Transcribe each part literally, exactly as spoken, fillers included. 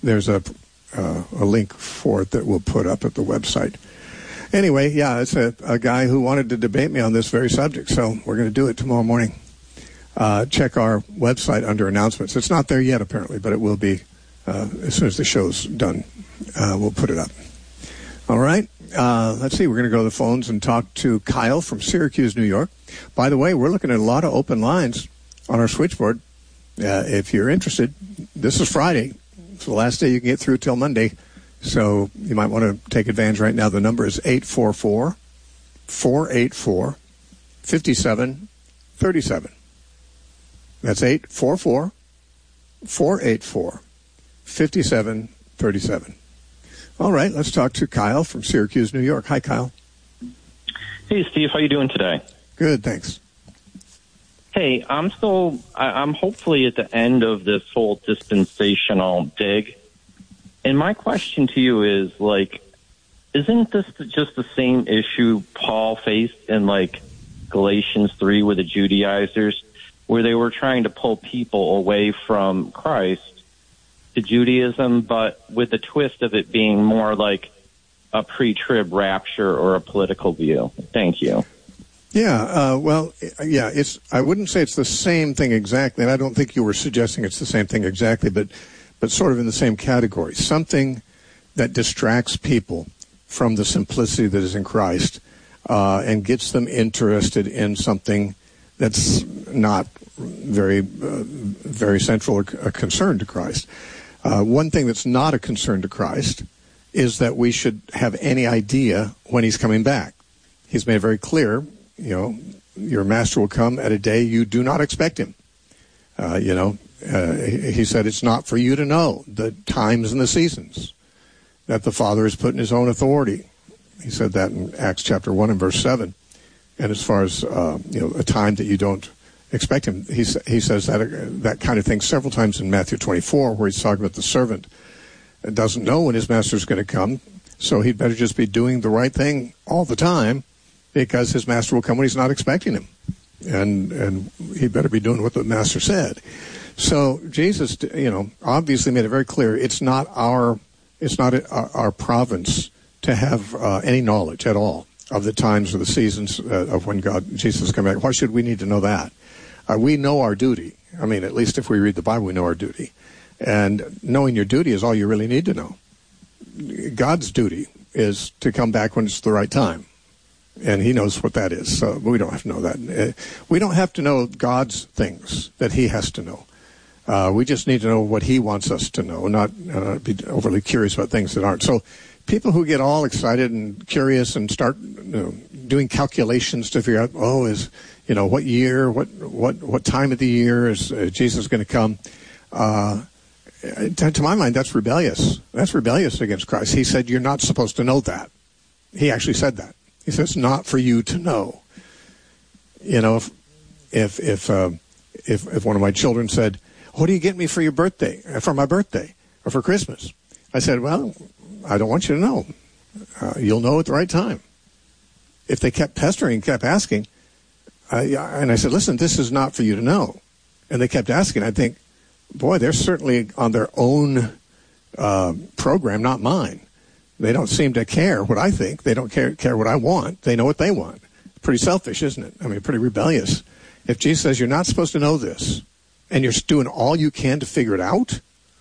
there's a uh, a link for it that we'll put up at the website. Anyway, yeah, it's a, a guy who wanted to debate me on this very subject, so we're going to do it tomorrow morning. Uh, check our website under announcements. It's not there yet, apparently, but it will be uh, as soon as the show's done. Uh, we'll put it up. All right. Uh, let's see. We're going to go to the phones and talk to Kyle from Syracuse, New York. By the way, we're looking at a lot of open lines on our switchboard. Uh, if you're interested, this is Friday. It's the last day you can get through till Monday. So you might want to take advantage right now. The number is eight four four, four eight four, five seven three seven. That's eight four four, four eight four, five seven three seven. All right, let's talk to Kyle from Syracuse, New York. Hi, Kyle. Hey, Steve. How you doing today? Good, thanks. Hey, I'm still, I'm hopefully at the end of this whole dispensational dig. And my question to you is, like, isn't this just the same issue Paul faced in, like, Galatians three with the Judaizers, where they were trying to pull people away from Christ to Judaism, but with a twist of it being more like a pre-trib rapture or a political view? Thank you. Yeah, uh, well, yeah, it's. I wouldn't say it's the same thing exactly, and I don't think you were suggesting it's the same thing exactly, but but sort of in the same category. Something that distracts people from the simplicity that is in Christ uh, and gets them interested in something that's not very, uh, very central or a concern to Christ. Uh, one thing that's not a concern to Christ is that we should have any idea when he's coming back. He's made it very clear, you know, your master will come at a day you do not expect him. Uh, you know, uh, he said it's not for you to know the times and the seasons that the Father has put in his own authority. He said that in Acts chapter one and verse seven. And as far as, uh, you know, a time that you don't expect him, he, he says that, uh, that kind of thing several times in Matthew twenty-four, where he's talking about the servant that doesn't know when his master's going to come, so he'd better just be doing the right thing all the time, because his master will come when he's not expecting him. And and he better be doing what the master said. So Jesus, you know, obviously made it very clear it's not our it's not our, our province to have uh, any knowledge at all of the times or the seasons uh, of when God Jesus is coming back. Why should we need to know that? Uh, we know our duty. I mean, at least if we read the Bible, we know our duty. And knowing your duty is all you really need to know. God's duty is to come back when it's the right time. And he knows what that is, so we don't have to know that. We don't have to know God's things that he has to know. Uh, we just need to know what he wants us to know, not uh, be overly curious about things that aren't. So people who get all excited and curious and start, you know, doing calculations to figure out, oh, is, you know, what year, what what what time of the year is uh, Jesus going to come? Uh, to, to my mind, that's rebellious. That's rebellious against Christ. He said you're not supposed to know that. He actually said that. He says it's not for you to know. You know, if if if, uh, if if one of my children said, "What do you get me for your birthday, for my birthday, or for Christmas?" I said, "Well, I don't want you to know. Uh, you'll know at the right time." If they kept pestering, kept asking, I, and I said, "Listen, this is not for you to know," and they kept asking, I think, boy, they're certainly on their own uh, program, not mine. They don't seem to care what I think. They don't care care what I want. They know what they want. Pretty selfish, isn't it? I mean, pretty rebellious. If Jesus says you're not supposed to know this, and you're doing all you can to figure it out,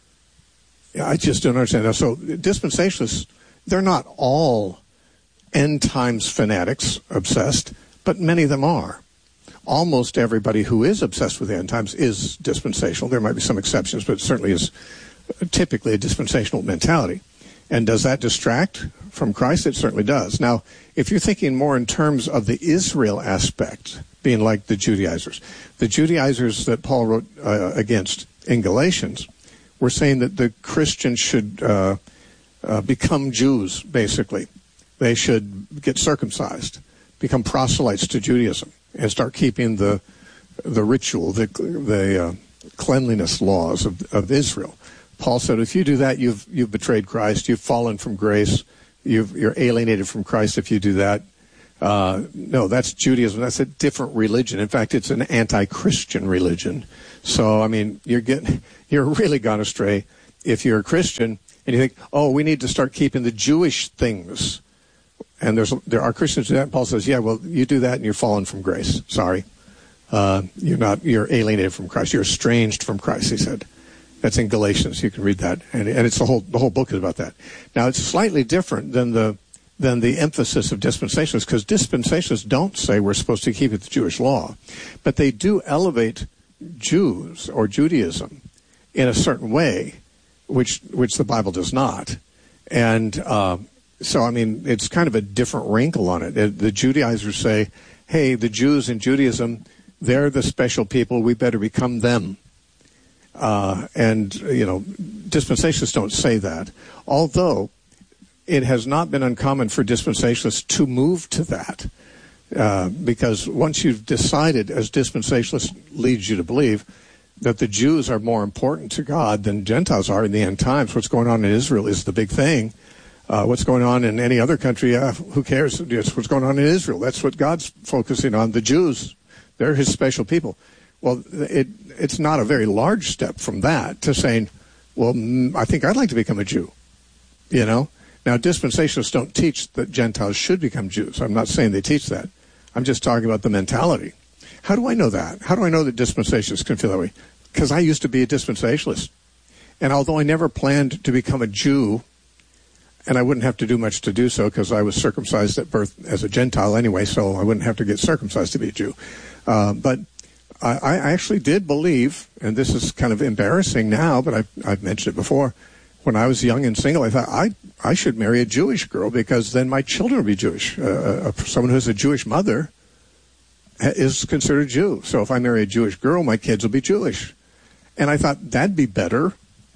I just don't understand that. So dispensationalists, they're not all end times fanatics, obsessed, but many of them are. Almost everybody who is obsessed with the end times is dispensational. There might be some exceptions, but it certainly is typically a dispensational mentality. And does that distract from Christ? It certainly does. Now, if you're thinking more in terms of the Israel aspect, being like the Judaizers, the Judaizers that Paul wrote uh, against in Galatians were saying that the Christians should uh, uh, become Jews, basically. They should get circumcised, become proselytes to Judaism, and start keeping the the ritual, the, the uh, cleanliness laws of, of Israel. Paul said, if you do that, you've you've betrayed Christ. You've fallen from grace. You've, you're alienated from Christ if you do that. Uh, no, that's Judaism. That's a different religion. In fact, it's an anti-Christian religion. So, I mean, you're getting you're really gone astray. if you're a Christian and you think, oh, we need to start keeping the Jewish things, and there's there are Christians who do that, and Paul says, yeah, well, you do that and you're fallen from grace. Sorry. Uh, you're not, you're alienated from Christ. You're estranged from Christ, he said. That's in Galatians. You can read that. And, and it's the whole, the whole book is about that. Now, it's slightly different than the, than the emphasis of dispensationalists, because dispensationalists don't say we're supposed to keep it the Jewish law, but they do elevate Jews or Judaism in a certain way, which, which the Bible does not. And, uh, so, I mean, it's kind of a different wrinkle on it. The Judaizers say, hey, the Jews in Judaism, they're the special people. We better become them. Uh, and, you know, dispensationalists don't say that. Although it has not been uncommon for dispensationalists to move to that. Uh, because once you've decided, as dispensationalists leads you to believe, that the Jews are more important to God than Gentiles are in the end times, what's going on in Israel is the big thing. Uh, what's going on in any other country, uh, who cares? It's what's going on in Israel. That's what God's focusing on. The Jews, they're his special people. Well, it, it's not a very large step from that to saying, well, I think I'd like to become a Jew. You know? Now, dispensationalists don't teach that Gentiles should become Jews. I'm not saying they teach that. I'm just talking about the mentality. How do I know that? How do I know that dispensationalists can feel that way? Because I used to be a dispensationalist. And although I never planned to become a Jew, and I wouldn't have to do much to do so because I was circumcised at birth as a Gentile anyway, so I wouldn't have to get circumcised to be a Jew. Uh, but I, I actually did believe, and this is kind of embarrassing now, but I've, I've mentioned it before, when I was young and single, I thought I I should marry a Jewish girl because then my children will be Jewish. Uh, uh, someone who has a Jewish mother is considered a Jew. So if I marry a Jewish girl, my kids will be Jewish. And I thought that'd be better.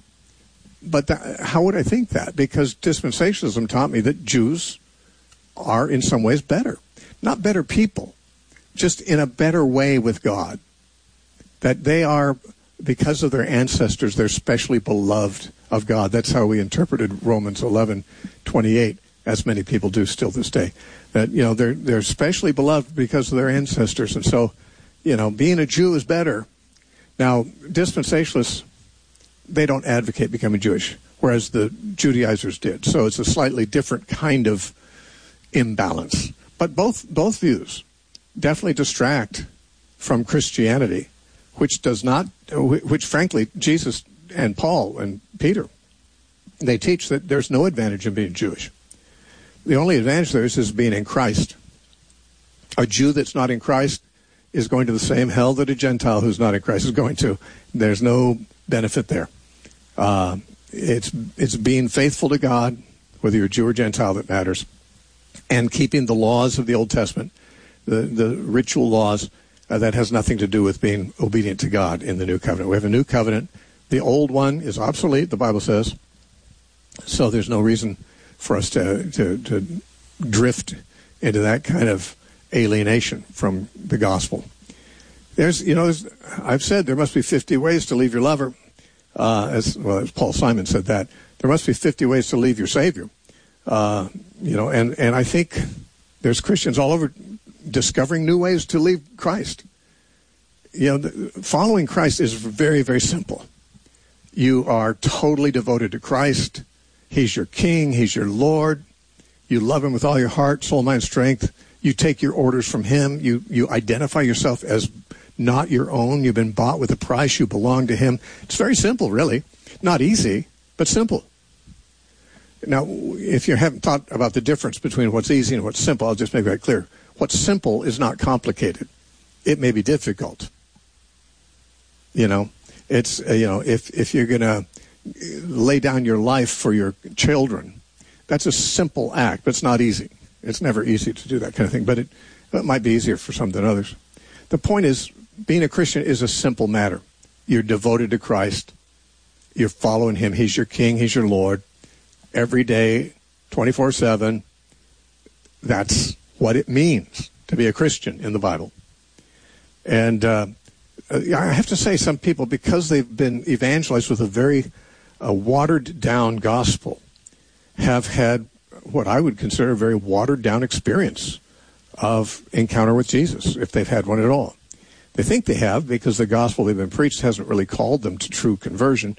But that, how would I think that? Because dispensationalism taught me that Jews are in some ways better. Not better people, just in a better way with God. That they are, because of their ancestors, they're specially beloved of God. That's how we interpreted Romans eleven twenty-eight, as many people do still this day. That, you know, they're they're specially beloved because of their ancestors. And so, you know, being a Jew is better. Now, dispensationalists, they don't advocate becoming Jewish, whereas the Judaizers did. So it's a slightly different kind of imbalance. But both both views definitely distract from Christianity, which does not, which frankly, Jesus and Paul and Peter, they teach that there's no advantage in being Jewish. The only advantage there is, is being in Christ. A Jew that's not in Christ is going to the same hell that a Gentile who's not in Christ is going to. There's no benefit there. Uh, it's it's being faithful to God, whether you're Jew or Gentile, that matters, and keeping the laws of the Old Testament, the, the ritual laws, uh, that has nothing to do with being obedient to God in the New Covenant. We have a New Covenant. The old one is obsolete, the Bible says, so there's no reason for us to, to, to drift into that kind of alienation from the gospel. There's, you know, there's, I've said there must be fifty ways to leave your lover. Uh, as well as Paul Simon said that. There must be fifty ways to leave your Savior. Uh, you know, and, and I think there's Christians all over discovering new ways to leave Christ. You know, the, following Christ is very, very simple. You are totally devoted to Christ. He's your King. He's your Lord. You love him with all your heart, soul, mind, strength. You take your orders from him. You, you identify yourself as not your own. You've been bought with a price. You belong to him. It's very simple, really. Not easy, but simple. Now, if you haven't thought about the difference between what's easy and what's simple, I'll just make that clear. What's simple is not complicated. It may be difficult. You know, it's, uh, you know, if, if you're going to lay down your life for your children, that's a simple act, but it's not easy. It's never easy to do that kind of thing, but it, it might be easier for some than others. The point is, being a Christian is a simple matter. You're devoted to Christ. You're following him. He's your King. He's your Lord. Every day, twenty-four seven. That's what it means to be a Christian in the Bible. And uh, I have to say, some people, because they've been evangelized with a very uh, watered-down gospel, have had what I would consider a very watered-down experience of encounter with Jesus, if they've had one at all. They think they have because the gospel they've been preached hasn't really called them to true conversion.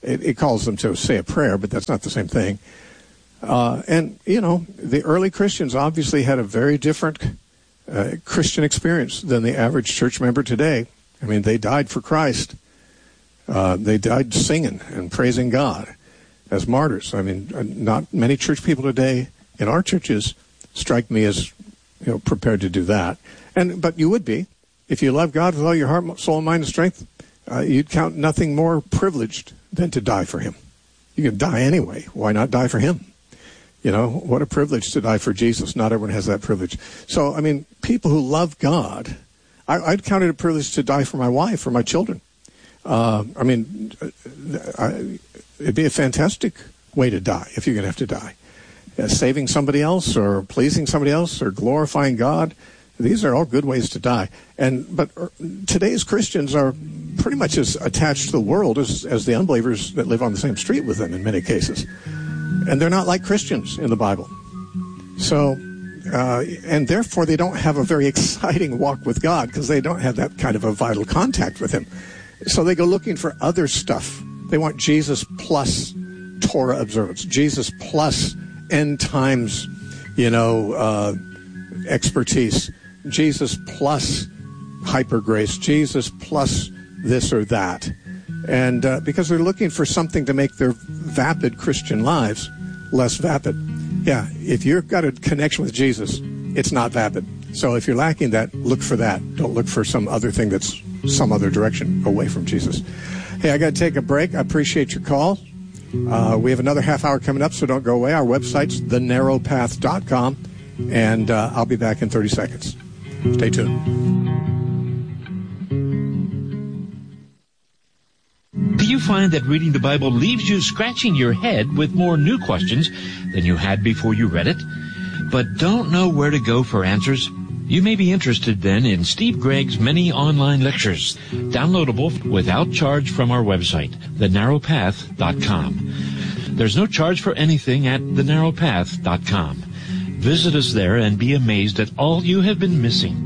it, it calls them to say a prayer, but that's not the same thing. Uh, and, you know, the early Christians obviously had a very different uh, Christian experience than the average church member today. I mean, they died for Christ. Uh, they died singing and praising God as martyrs. I mean, not many church people today in our churches strike me as, you know, prepared to do that. And but you would be. If you love God with all your heart, soul, mind, and strength, uh, you'd count nothing more privileged than to die for him. You can die anyway. Why not die for him? You know, what a privilege to die for Jesus. Not everyone has that privilege. So, I mean, people who love God, I, I'd count it a privilege to die for my wife or my children. Uh, I mean, I, it'd be a fantastic way to die if you're going to have to die. Uh, saving somebody else or pleasing somebody else or glorifying God, these are all good ways to die. And but today's Christians are pretty much as attached to the world as, as the unbelievers that live on the same street with them in many cases. And they're not like Christians in the Bible. So, uh, and therefore they don't have a very exciting walk with God because they don't have that kind of a vital contact with him. So they go looking for other stuff. They want Jesus plus Torah observance, Jesus plus end times, you know, uh, expertise, Jesus plus hyper grace, Jesus plus this or that. And uh, because they're looking for something to make their vapid Christian lives less vapid. Yeah, if you've got a connection with Jesus, it's not vapid. So if you're lacking that, look for that. Don't look for some other thing that's some other direction away from Jesus. Hey, I got to take a break. I appreciate your call. Uh, we have another half hour coming up, so don't go away. Our website's the narrow path dot com, and uh, I'll be back in thirty seconds. Stay tuned. Do you find that reading the Bible leaves you scratching your head with more new questions than you had before you read it, but don't know where to go for answers? You may be interested then in Steve Gregg's many online lectures, downloadable without charge from our website, the narrow path dot com. There's no charge for anything at the narrow path dot com. Visit us there and be amazed at all you have been missing.